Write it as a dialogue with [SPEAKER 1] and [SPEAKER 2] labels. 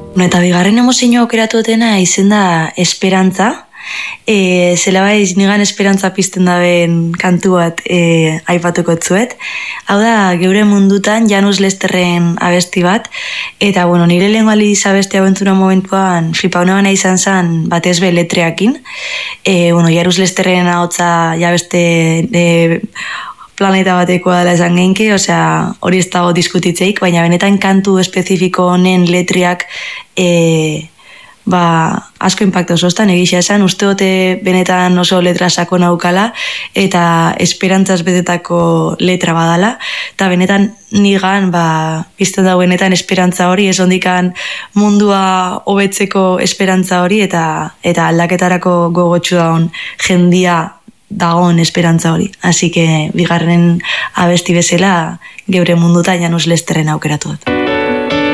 [SPEAKER 1] Eta bigarren emozioa aukeratu dutena izen da Esperantza. Zela baiz nigan esperantza pizten daben kantu bat aipatuko tzuet. Hau da, geure mundutan Janus Lesterren abesti bat, eta nire lehenko aliz abesti abentura momentuan flipauna gana izan zen batez be letreakin. Janus Lesterren ahotza beste planeta bateko dela esan genki, osea, hori ez dago diskutitzeik, baina benetan kantu espezifiko honen letriak asko impacto zoztan, egisa esan, uste dute benetan oso letra sako naukala, eta esperantzaz betetako letra badala, eta benetan nigan, bizten da benetan esperantza hori, ez ondikan mundua hobetzeko esperantza hori, eta aldaketarako gogotxu daun jendia dagoen esperantza hori. Así que, bigarren abesti bezala, geure munduta Janus Lesterren aukeratu dut.